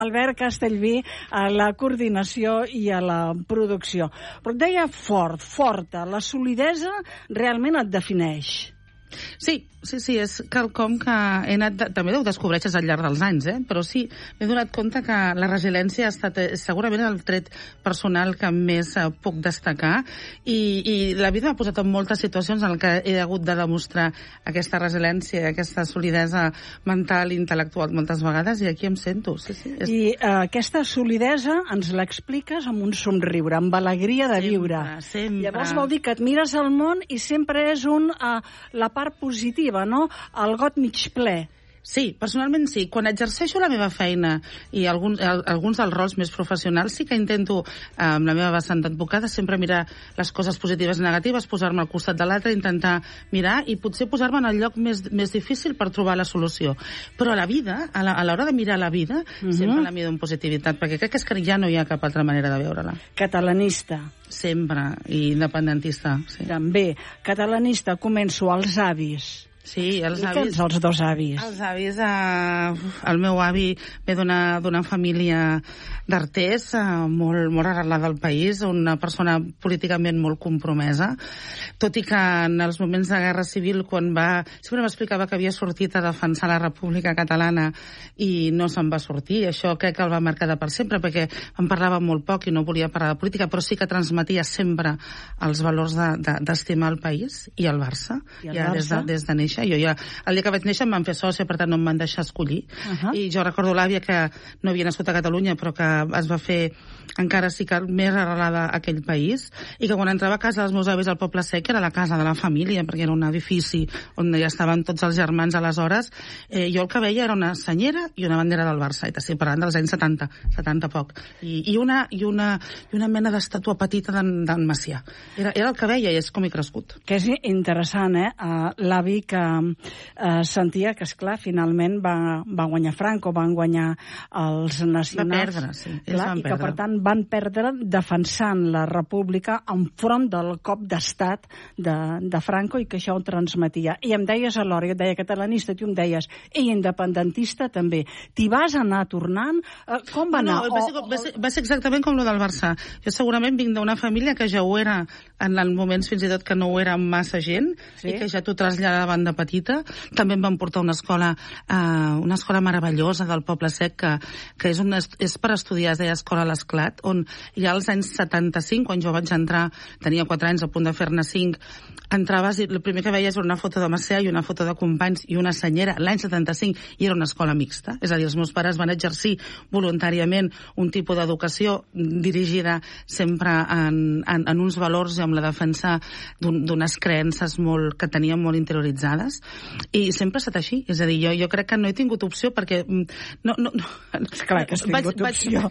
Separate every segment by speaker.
Speaker 1: Albert Castellví a la coordinació i a la producció. Però et deia forta. La solidesa realment et defineix.
Speaker 2: Sí, és quelcom que he anat... També ho descobreixes al llarg dels anys, però sí, m'he donat compte que la resiliència ha estat segurament el tret personal que més puc destacar i la vida m'ha posat en moltes situacions en què he hagut de demostrar aquesta resiliència, aquesta solidesa mental i intel·lectual moltes vegades, i aquí em sento. Sí,
Speaker 1: I aquesta solidesa ens l'expliques amb un somriure, amb alegria de viure.
Speaker 2: Sempre.
Speaker 1: Llavors vol dir que et mires al món i sempre és la part positiva, no? El got mig ple.
Speaker 2: Sí, personalment sí. Quan exerceixo la meva feina i alguns dels rols més professionals, sí que intento, amb la meva vessant d'advocada, sempre mirar les coses positives i negatives, posar-me al costat de l'altre, intentar mirar i potser posar-me en el lloc més difícil per trobar la solució. Però a la vida, a l'hora de mirar la vida, sempre la miro amb positivitat, perquè crec que és que ja no hi ha cap altra manera de veure-la.
Speaker 1: Catalanista.
Speaker 2: Sempre. I independentista. Sí.
Speaker 1: També. Catalanista, començo als avis.
Speaker 2: Sí, els avis...
Speaker 1: I els dos avis?
Speaker 2: Els avis, el meu avi ve d'una família d'arters, molt arrelada al país, una persona políticament molt compromesa, tot i que en els moments de guerra civil, quan sempre m'explicava que havia sortit a defensar la República Catalana i no se'n va sortir. Això crec que el va marcar de per sempre, perquè em parlava molt poc i no volia parlar de política, però sí que transmetia sempre els valors d'estimar el país i el Barça, des de néixer. Jo ja, el dia que vaig néixer em van fer sòcia, per tant no em van deixar escollir. I jo recordo l'àvia que no havia nascut a Catalunya, però que es va fer encara sí que més arrelada a aquell país, i que quan entrava a casa dels meus avis al Poble Sec era la casa de la família, perquè era un edifici on ja estaven tots els germans aleshores. Jo el que veia era una senyera i una bandera del Barça, i t'estic parlant dels anys 70 poc, i una mena d'estàtua petita d'en Macià. Era el que veia, i és com he crescut.
Speaker 1: Que és interessant, l'avi que sentia que, esclar, finalment va guanyar Franco, van guanyar els nacionals.
Speaker 2: Va perdre, sí.
Speaker 1: I que, per tant, van perdre defensant la república enfront del cop d'estat de Franco, i que això ho transmetia. I em deies alhora, jo et deia catalanista, tu em deies, i independentista també. T'hi vas anar tornant? Com va anar?
Speaker 2: Va ser exactament com lo del Barça. Jo segurament vinc d'una família que ja ho era en moments fins i tot que no ho era massa gent, i que ja t'ho traslladaven de petita. També em van portar a una escola meravellosa del Poble Sec, que és per estudiar, es deia Escola L'Esclat, on ja als anys 75, quan jo vaig entrar, tenia 4 anys, a punt de fer-ne 5, entraves i el primer que veies era una foto de Macià i una foto de companys i una senyera, l'any 75, i era una escola mixta. És a dir, els meus pares van exercir voluntàriament un tipus d'educació dirigida sempre en uns valors i amb la defensa d'unes creences que tenien molt interioritzades, i sempre ha estat així. És a dir, jo crec que no he tingut opció, perquè no.
Speaker 1: És clar que has tingut opció.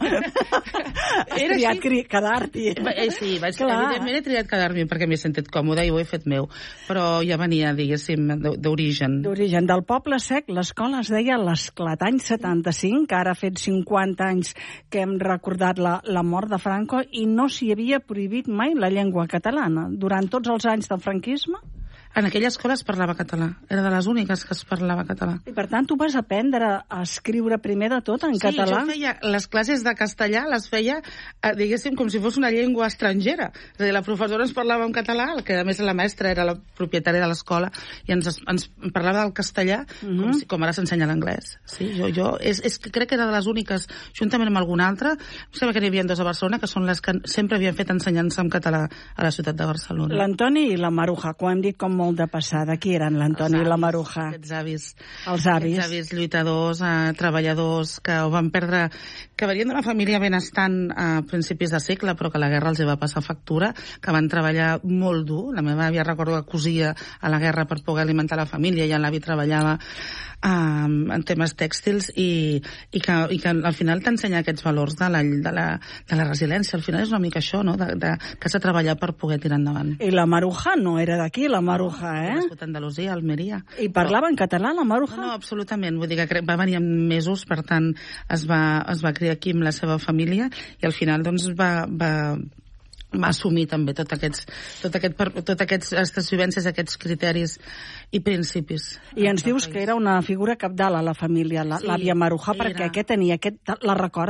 Speaker 1: Has triat quedar-t'hi.
Speaker 2: Sí, evidentment he triat quedar-m'hi perquè m'he sentit còmode i ho he fet meu, però ja venia, diguéssim, d'origen.
Speaker 1: D'origen. Del Poble Sec, l'escola es deia L'Esclat, any 75, que ara ha fet 50 anys que hem recordat la mort de Franco, i no s'hi havia prohibit mai la llengua catalana. Durant tots els anys del franquisme?
Speaker 2: En aquella escola es parlava català. Era de les úniques que es parlava català.
Speaker 1: I per tant, tu vas aprendre a escriure primer de tot en català?
Speaker 2: Sí, jo feia les classes de castellà, les feia, diguéssim, com si fos una llengua estrangera. És a dir, la professora ens parlava en català, que a més la mestra era la propietària de l'escola, i ens parlava del castellà, com ara s'ensenya l'anglès. Sí, crec que era de les úniques, juntament amb alguna altra, em sembla que n'hi havia 2 a Barcelona, que són les que sempre havien fet ensenyança en català a la ciutat de Barcelona.
Speaker 1: L'Antoni i la Maruja, quan hem dit com molt de passada. Qui eren l'Antoni i la Maruja?
Speaker 2: Aquests avis.
Speaker 1: Els avis.
Speaker 2: Aquests avis lluitadors, treballadors, que ho van perdre, que venien d'una família benestant a principis de segle, però que la guerra els va passar factura, que van treballar molt dur. La meva àvia, recordo, que cosia a la guerra per poder alimentar la família, i l'avi treballava en temes tèxtils, i que al final t'ensenya aquests valors de la resiliència. Al final és una mica això, no? Que has de treballar per poder tirar endavant.
Speaker 1: I la Maruja no era d'aquí, la Maruja,
Speaker 2: nascut a Andalusia, a Almeria.
Speaker 1: I parlava en català, la Maruja?
Speaker 2: No, absolutament. Vull dir que va venir amb mesos, per tant, es va criar aquí amb la seva família, i al final doncs va va assumir també aquestes vivències, aquests criteris i principis.
Speaker 1: I ens dius que era una figura cabdal a la família, l'àvia Maruja, perquè què tenia? La recordes?